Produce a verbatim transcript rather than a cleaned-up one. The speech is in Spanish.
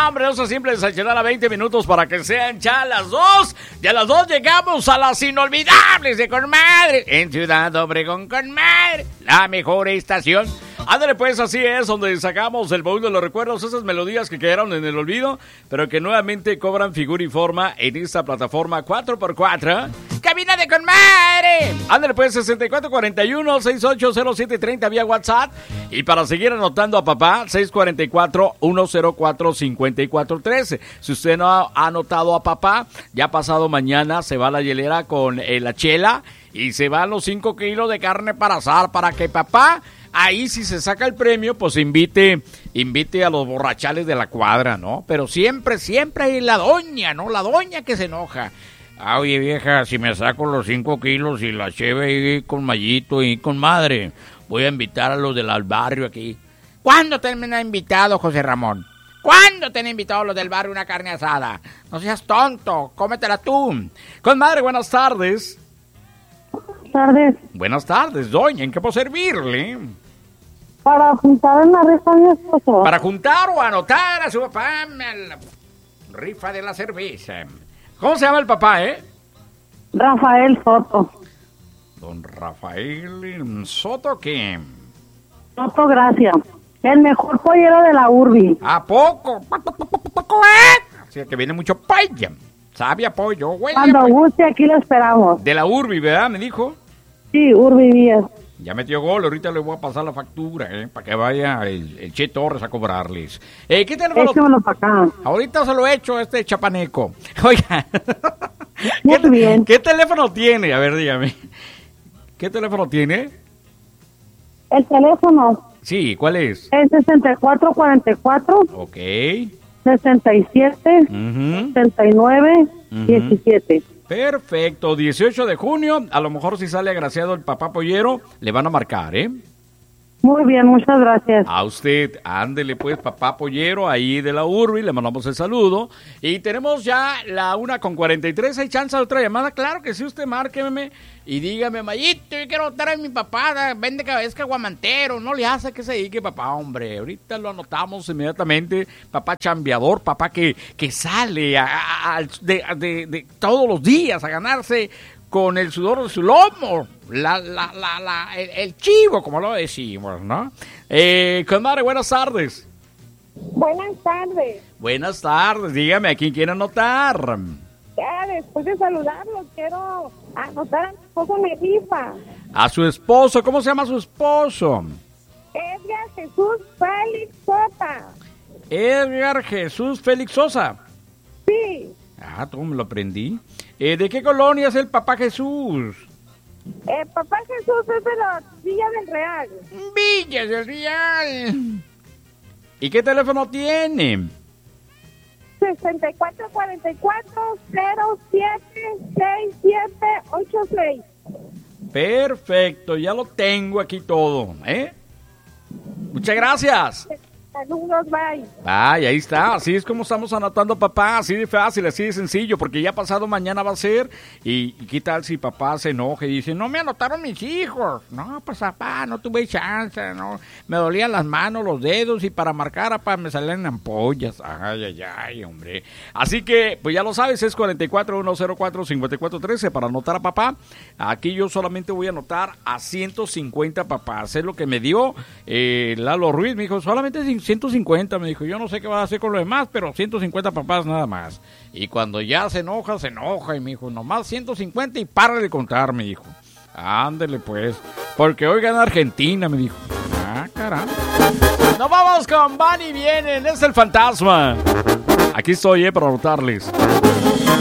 hombre, eso siempre desayunar a veinte minutos para que sean ya las dos. Y a las dos llegamos a las inolvidables de Conmadre. En Ciudad Obregón, Conmadre, la mejor estación. Ándale pues, así es, donde sacamos el baúl de los recuerdos, esas melodías que quedaron en el olvido, pero que nuevamente cobran figura y forma en esta plataforma cuatro por cuatro. ¡Cabina de Conmadre! Ándale pues, sesenta y cuatro cuarenta y uno, sesenta y ocho cero siete treinta vía WhatsApp. Y para seguir anotando a papá, seis cuatro cuatro, uno cero cuatro, cinco cuatro uno tres. Si usted no ha anotado a papá, ya pasado mañana se va a la hielera con eh, la chela y se van los cinco kilos de carne para asar, para que papá... Ahí si se saca el premio, pues invite, invite a los borrachales de la cuadra, ¿no? Pero siempre, siempre hay la doña, ¿no? La doña que se enoja. Ah, oye, vieja, si me saco los cinco kilos y la cheve ahí con Mayito y con madre, voy a invitar a los del barrio aquí. ¿Cuándo te han invitado, José Ramón? ¿Cuándo te han invitado los del barrio una carne asada? No seas tonto, cómetela tú. Con madre, buenas tardes. Buenas tardes. Buenas tardes, doña. ¿En qué puedo servirle? Para juntar en la rifa a mi esposo. Para juntar o anotar a su papá en la rifa de la cerveza. ¿Cómo se llama el papá, eh? Rafael Soto. Don Rafael Soto, ¿qué? Soto, gracias. El mejor pollero de la Urbi. ¿A poco? O sea, que viene mucho pollo. Sabe a pollo, huele. Cuando guste, aquí lo esperamos. De la Urbi, ¿verdad? Me dijo. Sí, Urbi diez. Ya metió gol, ahorita le voy a pasar la factura, ¿eh? Para que vaya el, el Che Torres a cobrarles. Eh, ¿Qué teléfono? Échamelo para acá. Ahorita se lo he hecho este chapaneco. Oiga. Muy ¿Qué, bien. ¿Qué teléfono tiene? A ver, dígame. ¿Qué teléfono tiene? El teléfono. Sí, ¿cuál es? Es sesenta y cuatro cuarenta y cuatro. Ok. sesenta y siete. Uh-huh. setenta y nueve. Uh-huh. diecisiete. Perfecto, dieciocho de junio, a lo mejor si sale agraciado el papá pollero, le van a marcar, ¿eh? Muy bien, muchas gracias. A usted, ándele pues, papá pollero, ahí de la Urbi, le mandamos el saludo. Y tenemos ya la una con cuarenta y tres, ¿hay chance de otra llamada? Claro que sí, usted márqueme y dígame, Mayito, yo quiero anotar a mi papá, vende cada vez que aguamantero, no le hace que se dedique, papá, hombre. Ahorita lo anotamos inmediatamente, papá chambeador, papá que, que sale a, a, a, de, de, de todos los días a ganarse con el sudor de su lomo, la, la, la, la, el, el chivo, como lo decimos, ¿no? Eh, Conmadre, buenas tardes. Buenas tardes. Buenas tardes, dígame, ¿a quién quiere anotar? Ya, después de saludarlos, quiero anotar a mi esposo en mi rifa. A su esposo, ¿cómo se llama su esposo? Edgar Jesús Félix Sosa. Edgar Jesús Félix Sosa. Sí. Ah, todo me lo aprendí. Eh, ¿De qué colonia es el papá Jesús? Eh, papá Jesús es de la Villa del Real. Villa del Real. ¿Y qué teléfono tiene? sesenta y cuatro cuarenta y cuatro, cero siete seis siete ocho seis. Perfecto, ya lo tengo aquí todo, ¿eh? Muchas gracias. Saludos, bye. Ay, ahí está, así es como estamos anotando papá, así de fácil, así de sencillo, porque ya pasado mañana va a ser, y, y qué tal si papá se enoja y dice, no me anotaron mis hijos, no, pues papá, no tuve chance, no, me dolían las manos, los dedos, y para marcar, papá, me salían ampollas, ay, ay, ay, hombre, así que, pues ya lo sabes, es cuarenta y cuatro, uno cero cuatro, cincuenta y cuatro trece para anotar a papá, aquí yo solamente voy a anotar a ciento cincuenta papás, es lo que me dio eh, Lalo Ruiz, me dijo, solamente ciento cincuenta, me dijo, yo no sé qué vas a hacer con los demás, pero ciento cincuenta papás nada más. Y cuando ya se enoja, se enoja, y me dijo, nomás ciento cincuenta y para de contar, me dijo. Ándele pues, porque hoy gana Argentina, me dijo. Ah, caramba. Nos vamos con Van y Vienen, es el fantasma. Aquí estoy, eh, para anotarles.